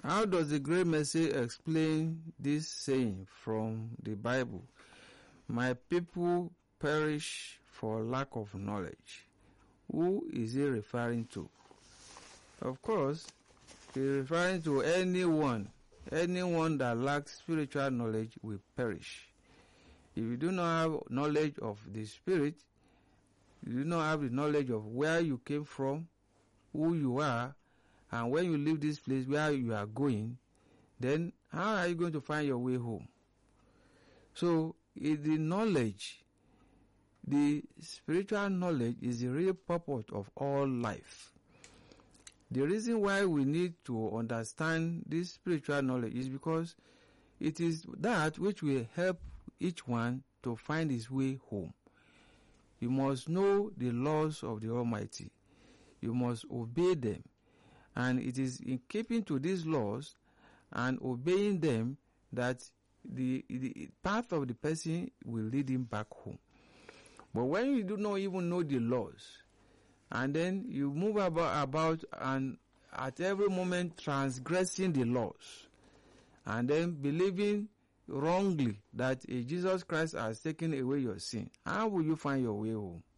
How does the Great Mercy explain this saying from the Bible? My people perish for lack of knowledge. Who is he referring to? Of course, he is referring to anyone that lacks spiritual knowledge will perish. If you do not have knowledge of the Spirit, you do not have the knowledge of where you came from, who you are, and when you leave this place where you are going, then how are you going to find your way home? So, the knowledge, the spiritual knowledge is the real purpose of all life. The reason why we need to understand this spiritual knowledge is because it is that which will help each one to find his way home. You must know the laws of the Almighty. You must obey them. And it is in keeping to these laws and obeying them that the path of the person will lead him back home. But when you do not even know the laws, and then you move about and at every moment transgressing the laws, and then believing wrongly that Jesus Christ has taken away your sin, how will you find your way home?